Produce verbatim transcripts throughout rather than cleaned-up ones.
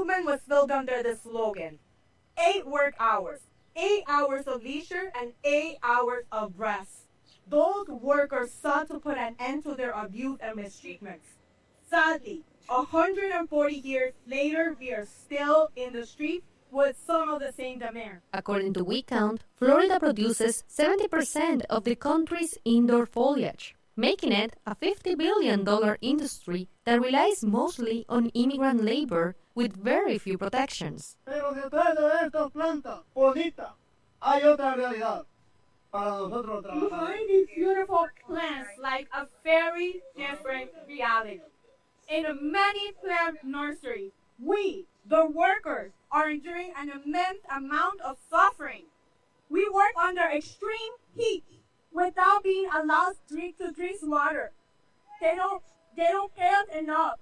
movement was built under the slogan, eight work hours, eight hours of leisure, and eight hours of rest. Those workers sought to put an end to their abuse and mistreatments. Sadly, one hundred forty years later, we are still in the street with some of the same demand. According to WeCount, Florida produces seventy percent of the country's indoor foliage, making it a fifty billion dollars industry that relies mostly on immigrant labor with very few protections. Pero detrás de esta planta bonita hay otra realidad para nosotros trabajar. Behind these beautiful plants like a very different reality. In many plant nurseries, we, the workers, are enduring an immense amount of suffering. We work under extreme heat without being allowed to drink, to drink water. They don't, they don't pay us enough.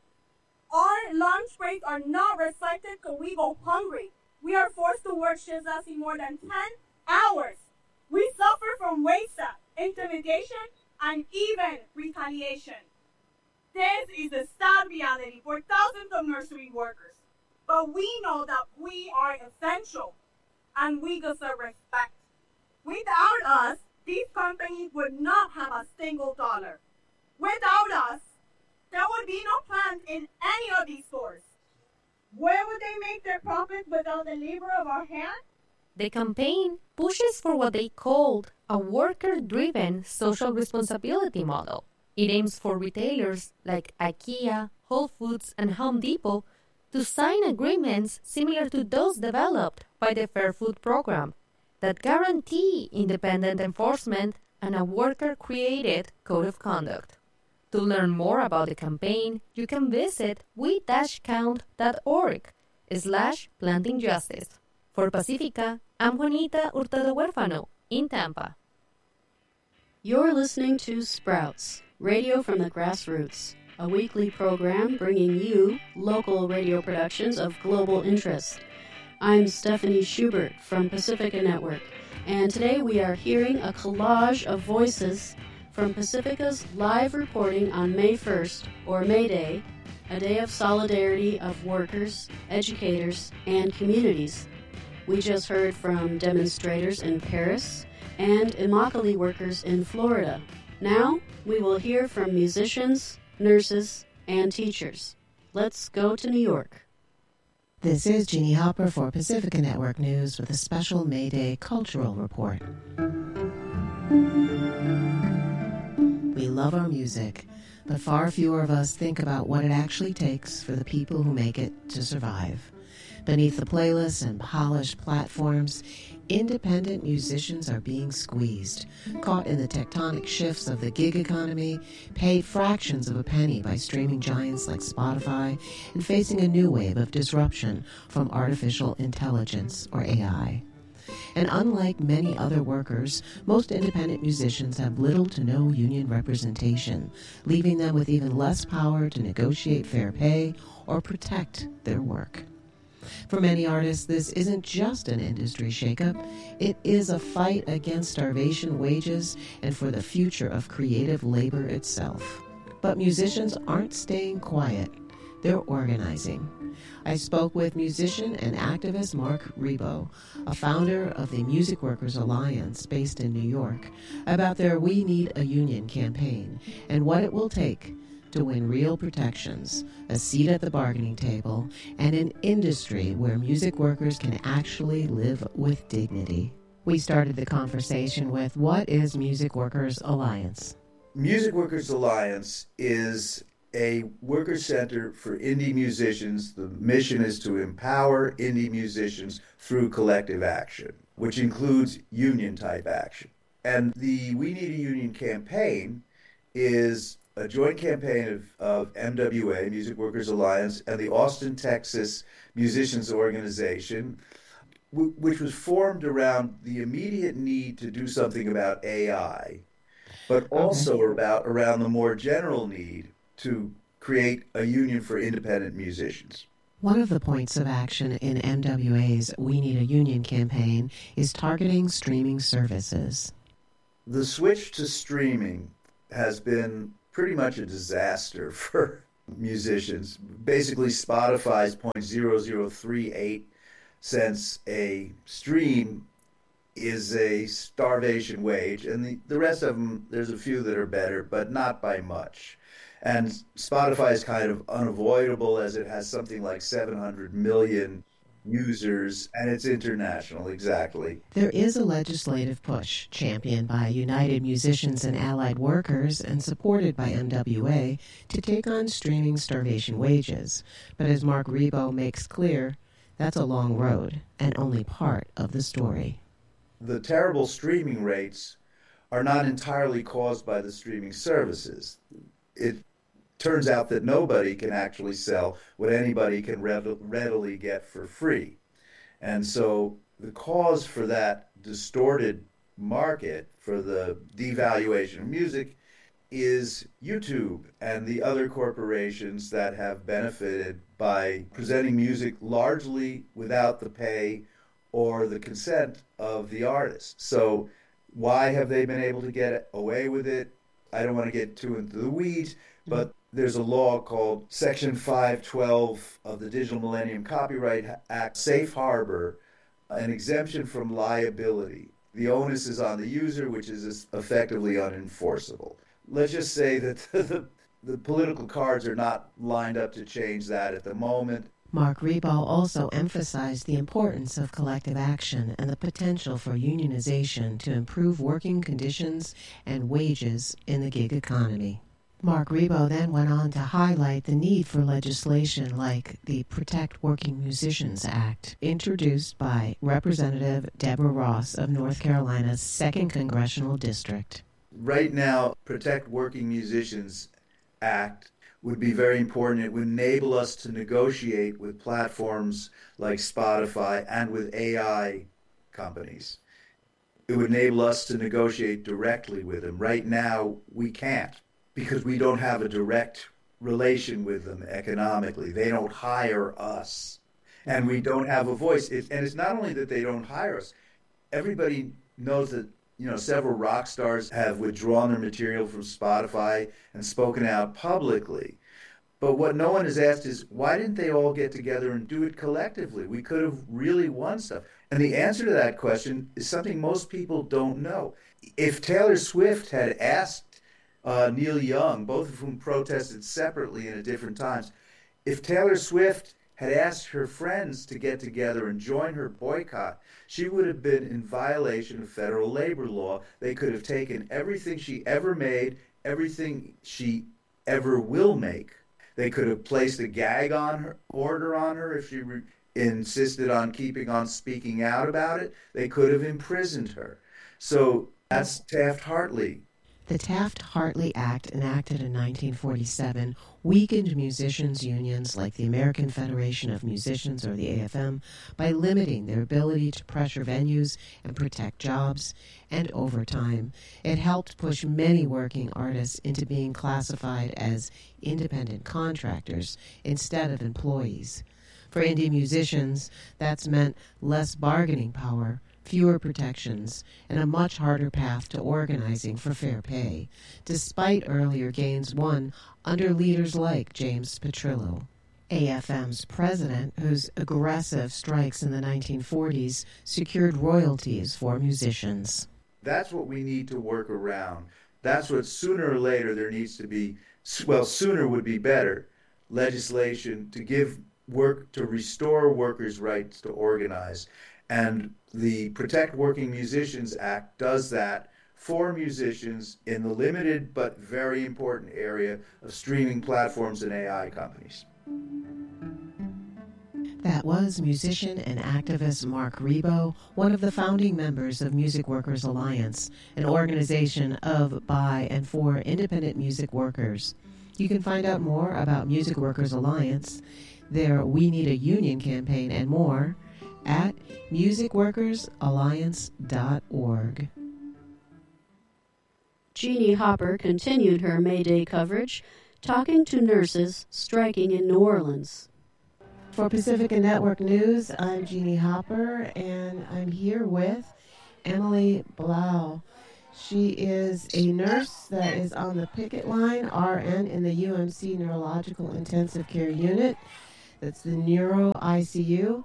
Our lunch breaks are not respected because we go hungry. We are forced to work shifts lasting more than ten hours. We suffer from wage theft, intimidation, and even retaliation. This is the sad reality for thousands of nursery workers. But we know that we are essential and we deserve respect. Without us, these companies would not have a single dollar. Without us, there would be no plants in any of these stores. Where would they make their profits without the labor of our hands? The campaign pushes for what they called a worker-driven social responsibility model. It aims for retailers like IKEA, Whole Foods, and Home Depot to sign agreements similar to those developed by the Fair Food Program that guarantee independent enforcement and a worker-created code of conduct. To learn more about the campaign, you can visit we dash count dot org slash planting justice. For Pacifica, I'm Juanita Hurtado Huérfano in Tampa. You're listening to Sprouts, radio from the grassroots, a weekly program bringing you local radio productions of global interest. I'm Stephanie Schubert from Pacifica Network, and today we are hearing a collage of voices from Pacifica's live reporting on May first, or May Day, a day of solidarity of workers, educators, and communities. We just heard from demonstrators in Paris and Immokalee workers in Florida. Now, we will hear from musicians, nurses, and teachers. Let's go to New York. This is Jeannie Hopper for Pacifica Network News with a special May Day cultural report. We love our music, but far fewer of us think about what it actually takes for the people who make it to survive. Beneath the playlists and polished platforms, independent musicians are being squeezed, caught in the tectonic shifts of the gig economy, paid fractions of a penny by streaming giants like Spotify, and facing a new wave of disruption from artificial intelligence, or A I. And unlike many other workers, most independent musicians have little to no union representation, leaving them with even less power to negotiate fair pay or protect their work. For many artists, this isn't just an industry shakeup. It is a fight against starvation wages and for the future of creative labor itself. But musicians aren't staying quiet. They're organizing. I spoke with musician and activist Mark Rebo, a founder of the Music Workers Alliance based in New York, about their We Need a Union campaign and what it will take to win real protections, a seat at the bargaining table, and an industry where music workers can actually live with dignity. We started the conversation with, what is Music Workers Alliance? Music Workers Alliance is a worker center for indie musicians. The mission is to empower indie musicians through collective action, which includes union-type action. And the We Need a Union campaign is a joint campaign of, of M W A, Music Workers Alliance, and the Austin, Texas Musicians Organization, w- which was formed around the immediate need to do something about A I, but also okay. about around the more general need to create a union for independent musicians. One of the points of action in M W A's We Need a Union campaign is targeting streaming services. The switch to streaming has been pretty much a disaster for musicians. Basically, Spotify's zero point zero zero three eight cents a stream is a starvation wage, and the, the rest of them, there's a few that are better, but not by much. And Spotify is kind of unavoidable as it has something like seven hundred million users, and it's international, exactly. There is a legislative push championed by United Musicians and Allied Workers and supported by M W A to take on streaming starvation wages. But as Mark Ribot makes clear, that's a long road and only part of the story. The terrible streaming rates are not entirely caused by the streaming services. It turns out that nobody can actually sell what anybody can readily get for free. And so the cause for that distorted market, for the devaluation of music, is YouTube and the other corporations that have benefited by presenting music largely without the pay or the consent of the artist. So why have they been able to get away with it? I don't want to get too into the weeds, but there's a law called Section five twelve of the Digital Millennium Copyright Act, Safe Harbor, an exemption from liability. The onus is on the user, which is effectively unenforceable. Let's just say that the, the political cards are not lined up to change that at the moment. Mark Ribot also emphasized the importance of collective action and the potential for unionization to improve working conditions and wages in the gig economy. Mark Ribot then went on to highlight the need for legislation like the Protect Working Musicians Act, introduced by Representative Deborah Ross of North Carolina's second Congressional District. Right now, Protect Working Musicians Act would be very important. It would enable us to negotiate with platforms like Spotify and with A I companies. It would enable us to negotiate directly with them. Right now, we can't, because we don't have a direct relation with them economically. They don't hire us, and we don't have a voice. It, and it's not only that they don't hire us. Everybody knows that, you know, several rock stars have withdrawn their material from Spotify and spoken out publicly. But what no one has asked is, why didn't they all get together and do it collectively? We could have really won stuff. And the answer to that question is something most people don't know. If Taylor Swift had asked Uh, Neil Young, both of whom protested separately and at different times, if Taylor Swift had asked her friends to get together and join her boycott, she would have been in violation of federal labor law. They could have taken everything she ever made, everything she ever will make. They could have placed a gag on her, order on her if she re- insisted on keeping on speaking out about it. They could have imprisoned her. So that's Taft-Hartley. The Taft-Hartley Act, enacted in nineteen forty-seven, weakened musicians' unions like the American Federation of Musicians, or the A F M, by limiting their ability to pressure venues and protect jobs. And over time, it helped push many working artists into being classified as independent contractors instead of employees. For indie musicians, that's meant less bargaining power, fewer protections, and a much harder path to organizing for fair pay, despite earlier gains won under leaders like James Petrillo. A F M's president, whose aggressive strikes in the nineteen forties secured royalties for musicians. That's what we need to work around. That's what sooner or later there needs to be, well, sooner would be better, legislation to give work, to restore workers' rights to organize. And the Protect Working Musicians Act does that for musicians in the limited but very important area of streaming platforms and A I companies. That was musician and activist Mark Ribot, one of the founding members of Music Workers Alliance, an organization of, by, and for independent music workers. You can find out more about Music Workers Alliance, their We Need a Union campaign, and more at music workers alliance dot org. Jeannie Hopper continued her May Day coverage, talking to nurses striking in New Orleans. For Pacifica Network News, I'm Jeannie Hopper, and I'm here with Emily Blau. She is a nurse that is on the picket line, R N, in the U M C Neurological Intensive Care Unit. That's the Neuro I C U.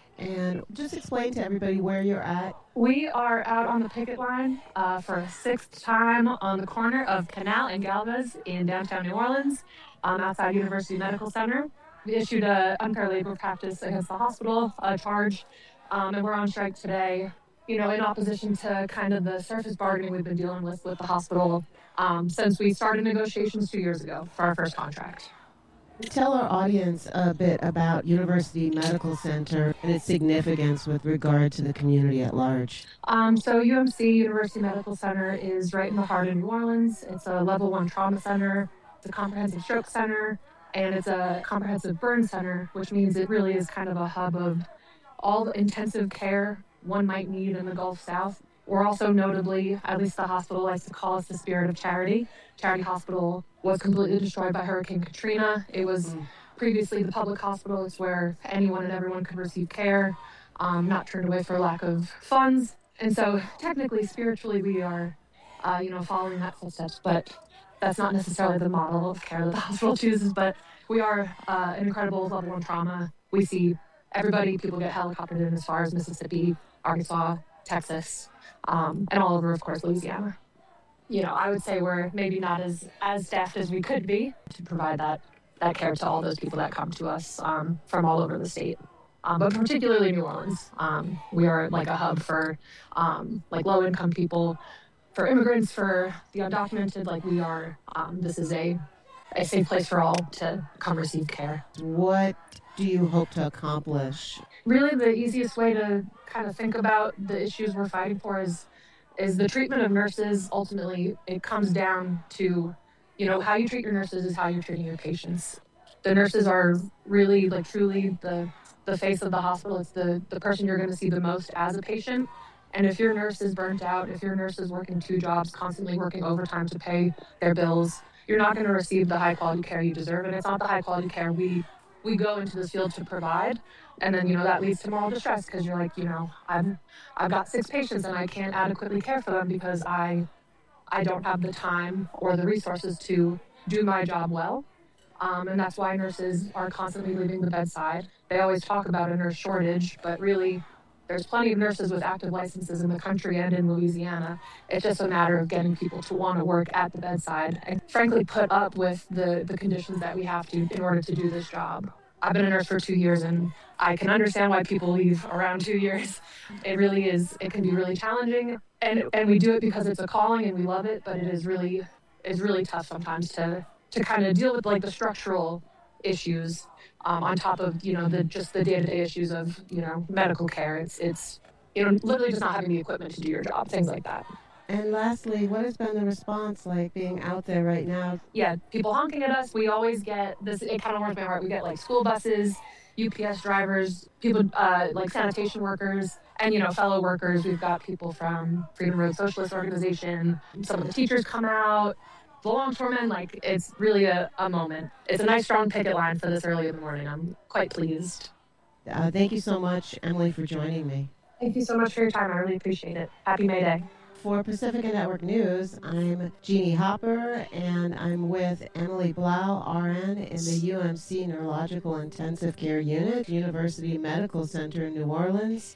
And just explain to everybody where you're at. We are out on the picket line uh, for a sixth time on the corner of Canal and Galvez in downtown New Orleans, um, outside University Medical Center. We issued an unfair labor practice against the hospital uh, charge, um, and we're on strike today, you know, in opposition to kind of the surface bargaining we've been dealing with with the hospital um, since we started negotiations two years ago for our first contract. Tell our audience a bit about University Medical Center and its significance with regard to the community at large. Um, so U M C, University Medical Center, is right in the heart of New Orleans. It's a level one trauma center, it's a comprehensive stroke center, and it's a comprehensive burn center, which means it really is kind of a hub of all the intensive care one might need in the Gulf South. We're also notably, at least the hospital likes to call us the spirit of charity. Charity Hospital was completely destroyed by Hurricane Katrina. It was previously the public hospital. It's where anyone and everyone could receive care, um, not turned away for lack of funds. And so technically, spiritually, we are, uh, you know, following that footsteps, but that's not necessarily the model of care that the hospital chooses. But we are uh, an incredible level one trauma. We see everybody, people get helicoptered in as far as Mississippi, Arkansas, Texas, um, and all over, of course, Louisiana. You know, I would say we're maybe not as, as staffed as we could be to provide that, that care to all those people that come to us um, from all over the state. Um, but particularly New Orleans. Um, we are like a hub for um, like low-income people, for immigrants, for the undocumented. Like we are, um, this is a, a safe place for all to come receive care. What do you hope to accomplish? Really, the easiest way to kind of think about the issues we're fighting for is is the treatment of nurses. Ultimately, it comes down to, you know, how you treat your nurses is how you're treating your patients. The nurses are really, like, truly the the face of the hospital. It's the, the person you're going to see the most as a patient. And if your nurse is burnt out, if your nurse is working two jobs, constantly working overtime to pay their bills, you're not going to receive the high-quality care you deserve. And it's not the high-quality care we we go into this field to provide. And then, you know, that leads to moral distress because you're like, you know, I've, I've got six patients and I can't adequately care for them because I, I don't have the time or the resources to do my job well. Um, and that's why nurses are constantly leaving the bedside. They always talk about a nurse shortage, but really there's plenty of nurses with active licenses in the country and in Louisiana. It's just a matter of getting people to want to work at the bedside and frankly put up with the, the conditions that we have to in order to do this job. I've been a nurse for two years and I can understand why people leave around two years. It really is, it can be really challenging. And and we do it because it's a calling and we love it, but it is really, it's really tough sometimes to, to kind of deal with like the structural issues um, on top of, you know, the just the day-to-day issues of, you know, medical care. It's, it's, you know, literally just not having the equipment to do your job, things like that. And lastly, what has been the response like being out there right now? Yeah, people honking at us. We always get this, it kind of warms my heart. We get like school buses, U P S drivers, people uh, like sanitation workers, and, you know, fellow workers. We've got people from Freedom Road Socialist Organization. Some of the teachers come out. The longshoremen, like, it's really a, a moment. It's a nice, strong picket line for this early in the morning. I'm quite pleased. Uh, thank you so much, Emily, for joining me. Thank you so much for your time. I really appreciate it. Happy May Day. For Pacifica Network News, I'm Jeannie Hopper, and I'm with Emily Blau, R N, in the U M C Neurological Intensive Care Unit, University Medical Center in New Orleans.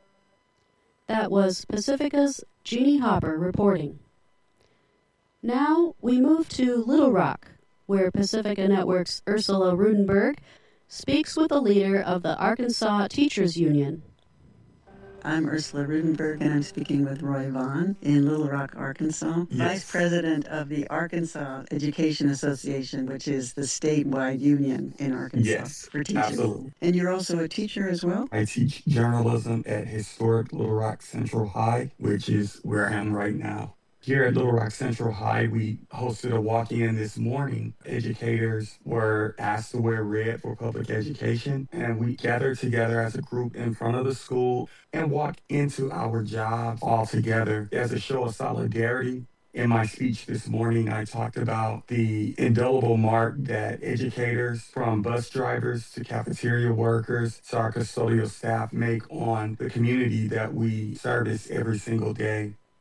That was Pacifica's Jeannie Hopper reporting. Now we move to Little Rock, where Pacifica Network's Ursula Rudenberg speaks with the leader of the Arkansas Teachers Union. I'm Ursula Rudenberg, and I'm speaking with Roy Vaughn in Little Rock, Arkansas, yes. Vice President of the Arkansas Education Association, which is the statewide union in Arkansas yes, for teachers. Absolutely. And you're also a teacher as well? I teach journalism at historic Little Rock Central High, which is where I am right now. Here at Little Rock Central High, we hosted a walk-in this morning. Educators were asked to wear red for public education, and we gathered together as a group in front of the school and walked into our jobs all together as a show of solidarity. In my speech this morning, I talked about the indelible mark that educators, from bus drivers to cafeteria workers to our custodial staff, make on the community that we service every single day.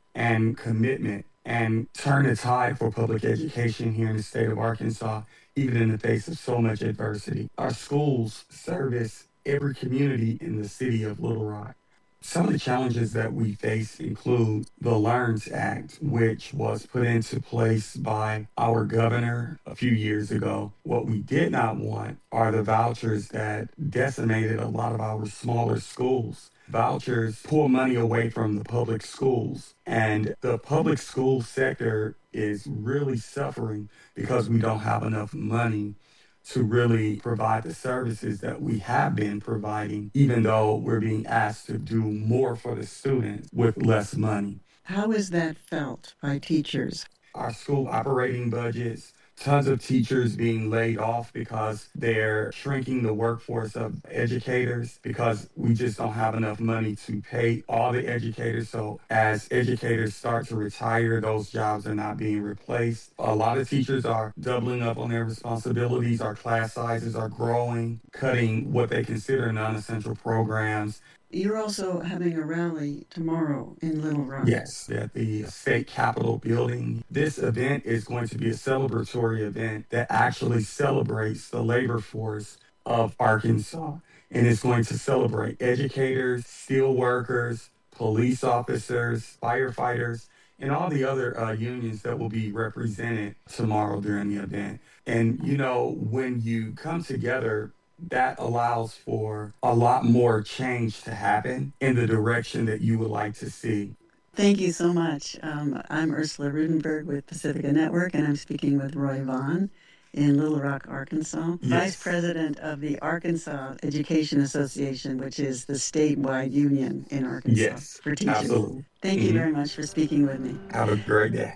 and commitment and turn the tide for public education here in the state of Arkansas, even in the face of so much adversity. Our schools service every community in the city of Little Rock. Some of the challenges that we face include the LEARNS Act, which was put into place by our governor a few years ago. What we did not want are the vouchers that decimated a lot of our smaller schools. Vouchers pull money away from the public schools, and the public school sector is really suffering because we don't have enough money to really provide the services that we have been providing, even though we're being asked to do more for the students with less money. How is that felt by teachers? Our school operating budgets, tons of teachers being laid off because they're shrinking the workforce of educators because we just don't have enough money to pay all the educators. So as educators start to retire, those jobs are not being replaced. A lot of teachers are doubling up on their responsibilities. Our class sizes are growing, cutting what they consider non-essential programs. You're also having a rally tomorrow in Little Rock. Yes, at the state capitol building. This event is going to be a celebratory event that actually celebrates the labor force of Arkansas. And it's going to celebrate educators, steel workers, police officers, firefighters, and all the other uh, unions that will be represented tomorrow during the event. And, you know, when you come together, that allows for a lot more change to happen in the direction that you would like to see. Thank you so much. Um, I'm Ursula Rudenberg with Pacifica Network, and I'm speaking with Roy Vaughn in Little Rock, Arkansas, Yes. Vice President of the Arkansas Education Association, which is the statewide union in Arkansas Yes, for teachers. absolutely. Thank you Mhm. very much for speaking with me. Have a great day.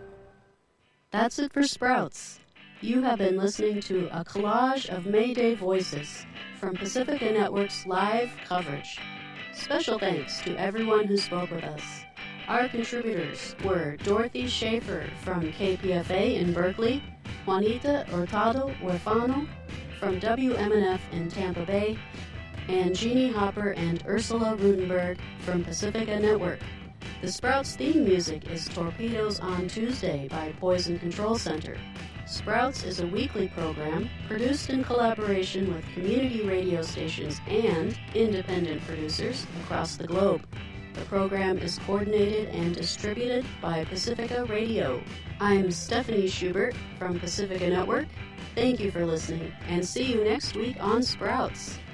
That's it for Sprouts. You have been listening to a collage of May Day voices from Pacifica Network's live coverage. Special thanks to everyone who spoke with us. Our contributors were Dorothy Schaefer from K P F A in Berkeley, Juanita Hurtado Huerfano from W M N F in Tampa Bay, and Jeannie Hopper and Ursula Rudenberg from Pacifica Network. The Sprouts theme music is Torpedoes on Tuesday by Poison Control Center. Sprouts is a weekly program produced in collaboration with community radio stations and independent producers across the globe. The program is coordinated and distributed by Pacifica Radio. I'm Stephanie Schubert from Pacifica Network. Thank you for listening, and see you next week on Sprouts.